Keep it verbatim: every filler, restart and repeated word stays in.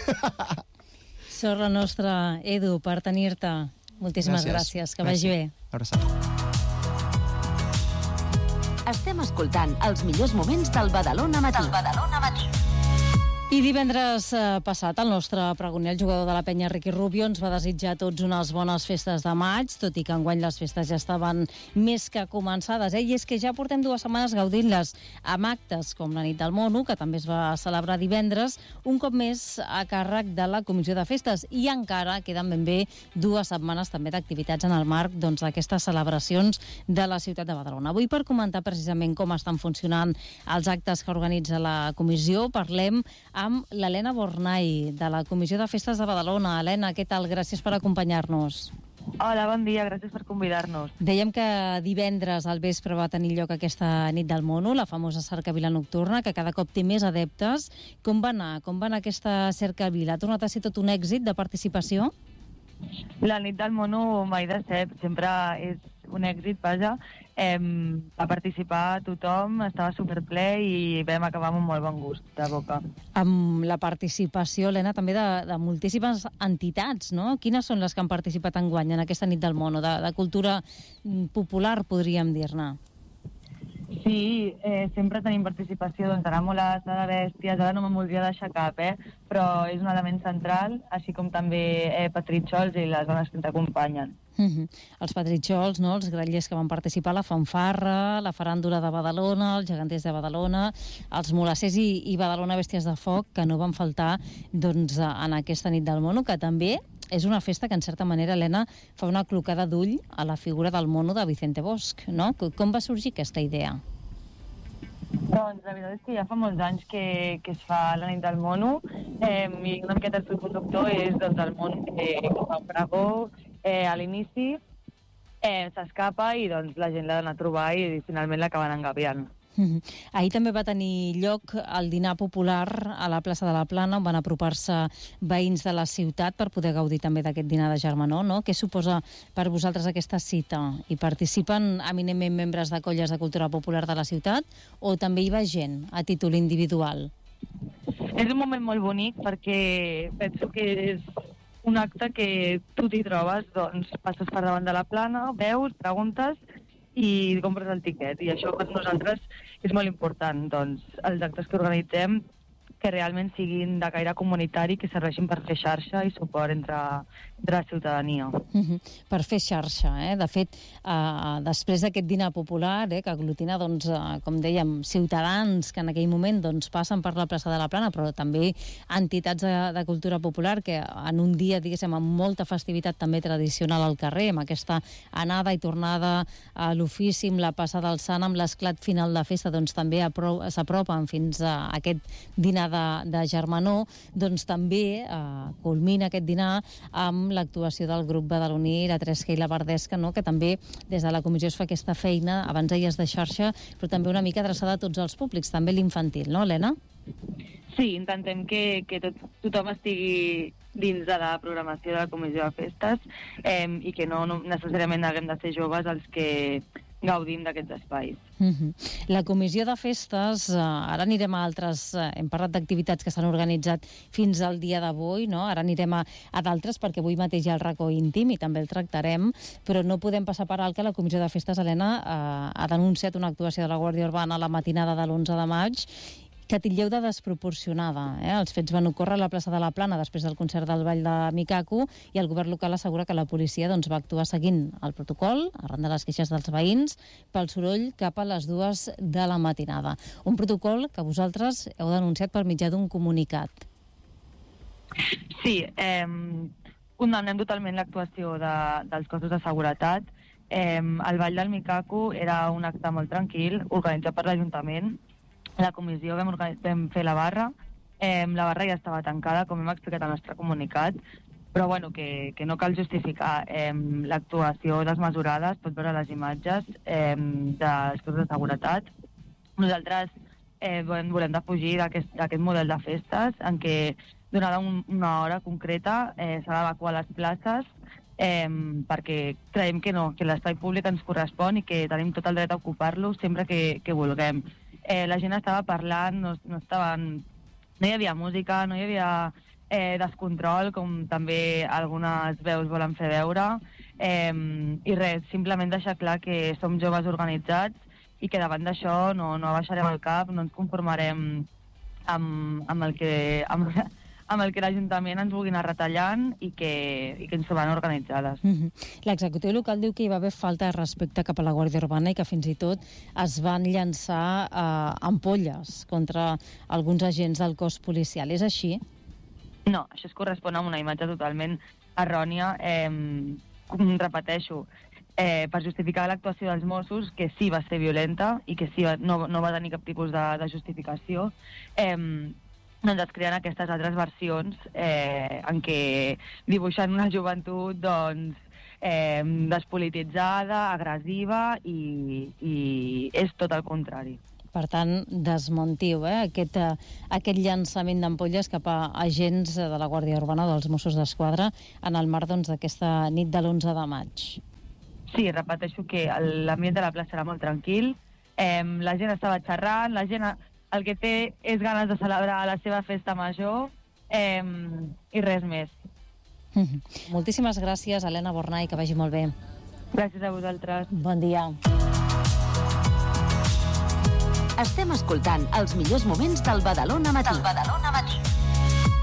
Sort la nostra, Edu, per tenir-te. Moltíssimes gràcies, gràcies. que vagi bé. Abraçada. Estem escoltant els millors moments del Badalona Matí. Del Badalona Matí. I divendres eh, passat el nostre pregoner, el jugador de la penya Ricky Rubio, ens va desitjar a tots unes bones festes de maig, tot i que enguany les festes ja estaven més que començades. Eh? I és que ja portem dues setmanes gaudint-les amb actes com la nit del mono, que també es va celebrar divendres, un cop més a càrrec de la Comissió de Festes. I encara queden ben bé dues setmanes també d'activitats en el marc doncs, d'aquestes celebracions de la ciutat de Badalona. Avui, per comentar precisament com estan funcionant els actes que organitza la comissió, parlem amb l'Helena Bornai, de la Comissió de Festes de Badalona. Helena, què tal? Gràcies per acompanyar-nos. Hola, bon dia, gràcies per convidar-nos. Dèiem que divendres al vespre va tenir lloc aquesta nit del mono, la famosa cercavila nocturna, que cada cop té més adeptes. Com va anar? Com va anar aquesta cercavila? Ha tornat a ser tot un èxit de participació? La nit del mono mai de ser, sempre és un èxit, vaja. Eh, va participar tothom, estava superple i vam acabar amb un molt bon gust de boca. Amb la participació, Helena, també de, de moltíssimes entitats, no? Quines són les que han participat enguany en aquesta nit del mono? De, de cultura popular, podríem dir-ne. Sí, eh, sempre tenim participació doncs, d'Anàmola, de Bèsties, ara no me'n voldria deixar cap, eh? Però és un element central, així com també eh, Patritxols i les dones que ens acompanyen. Uh -huh. Els Patritxols, no? Els grallers que van participar, la fanfarra, la faràndula de Badalona, els geganters de Badalona, els molassers i, i Badalona Bèsties de Foc, que no van faltar doncs, en aquesta nit del mono, que també és una festa que, en certa manera, Helena, fa una clocada d'ull a la figura del mono de Vicente Bosch, no? Com va sorgir aquesta idea? Doncs la veritat és que ja fa molts anys que, que es fa la nit del mono, eh, i una miqueta el seu conductor és doncs, el món eh, que fa un pregó eh, a l'inici, eh, s'escapa i doncs, la gent l'ha d'anar a trobar i, i finalment l'acaben engaviant. Mm-hmm. Ahir també va tenir lloc el dinar popular a la plaça de la Plana, on van apropar-se veïns de la ciutat per poder gaudir també d'aquest dinar de germanor, no? Què suposa per vosaltres aquesta cita? Hi participen eminentment membres de colles de cultura popular de la ciutat o també hi va gent a títol individual? És un moment molt bonic perquè penso que és un acte que tu t'hi trobes, doncs passes per davant de la Plana, veus, preguntes i compres el tiquet, i això per nosaltres és molt important, doncs els actes que organitzem que realment siguin de caire comunitari, que serveixin per fer xarxa i suport entre, entre la ciutadania. Uh-huh. Per fer xarxa, eh? De fet, uh, després d'aquest dinar popular, eh, que aglutina, doncs, uh, com dèiem, ciutadans que en aquell moment doncs, passen per la plaça de la Plana, però també entitats de, de cultura popular que en un dia, diguéssim, amb molta festivitat també tradicional al carrer, amb aquesta anada i tornada a l'ofici, amb la passada al sant, amb l'esclat final de festa, doncs també s'apropen fins a aquest dinar de, de germanor, doncs també eh, culmina aquest dinar amb l'actuació del grup badaloní La Tresca i la Verdesca, no? Que també des de la comissió es fa aquesta feina, abans deies de xarxa, però també una mica adreçada a tots els públics, també l'infantil, no, Helena? Sí, intentem que, que tot, tothom estigui dins de la programació de la comissió de festes eh, i que no, no necessàriament haguem de ser joves els que gaudim d'aquests espais. Uh-huh. La comissió de festes, eh, ara anirem a altres, eh, hem parlat d'activitats que s'han organitzat fins al dia d'avui, no? Ara anirem a, a d'altres perquè avui mateix hi ha el racó íntim i també el tractarem, però no podem passar per alt que la comissió de festes, Helena, eh, ha denunciat una actuació de la Guàrdia Urbana a la matinada de l'onze de maig que titlleu de desproporcionada. Eh? Els fets van ocórrer a la plaça de la Plana després del concert del Ball de Mikaku i el govern local assegura que la policia doncs, va actuar seguint el protocol, arran de les queixes dels veïns, pel soroll cap a les dues de la matinada. Un protocol que vosaltres heu denunciat per mitjà d'un comunicat. Sí, eh, condemnem totalment l'actuació de, dels cossos de seguretat. Eh, el Ball del Mikaku era un acte molt tranquil, organitzat per l'Ajuntament. La comissió vam, vam fer la barra, eh, la barra ja estava tancada, com hem explicat al nostre comunicat, però bueno, que, que no cal justificar eh, l'actuació desmesurada, es pot veure les imatges eh, dels cossos de seguretat. Nosaltres eh, volem defugir d'aquest model de festes en què donada un, una hora concreta eh, s'ha d'evacuar les places eh, perquè creiem que no, que l'espai públic ens correspon i que tenim tot el dret a ocupar-lo sempre que, que vulguem. Eh, la gent estava parlant, no, no estaven no hi havia música, no hi havia eh, descontrol, com també algunes veus volen fer veure, eh, i res, simplement deixar clar que som joves organitzats i que davant d'això no, no abaixarem el cap, no ens conformarem amb, amb el que... Amb, amb el que l'Ajuntament ens vulgui anar retallant i que, i que ens trobem organitzades. Mm-hmm. L'executiu local diu que hi va haver falta de respecte cap a la Guàrdia Urbana i que fins i tot es van llançar eh, ampolles contra alguns agents del cos policial. És així? No, això es correspon amb una imatge totalment errònia. Eh, repeteixo, eh, per justificar l'actuació dels Mossos, que sí va ser violenta i que sí va, no, no va tenir cap tipus de, de justificació, eh, doncs es creen aquestes altres versions eh, en què dibuixen una joventut doncs, eh, despolititzada, agressiva i, i és tot el contrari. Per tant, desmentiu eh, aquest, eh, aquest llançament d'ampolles cap a agents de la Guàrdia Urbana dels Mossos d'Esquadra en el marc doncs, d'aquesta nit de l'onze de maig. Sí, repeteixo que l'ambient de la plaça era molt tranquil, eh, la gent estava xerrant, la gent el que té és ganes de celebrar la seva festa major eh, i res més. Mm-hmm. Moltíssimes gràcies, Helena Bornai, que vagi molt bé. Gràcies a vosaltres. Bon dia. Estem escoltant els millors moments del Badalona Matí. Del Badalona